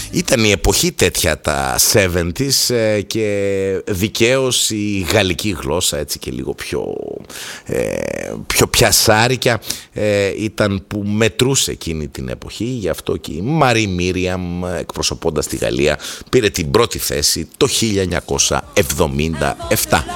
Ήταν η εποχή τέτοια τα 70's και δικαίως η γαλλική γλώσσα, έτσι και λίγο πιο πιασάρικια, ήταν που μετρούσε εκείνη την εποχή. Γι' αυτό και η Μαρή Μίριαμ, εκπροσωπώντας τη Γαλλία, πήρε την πρώτη θέση το 1977.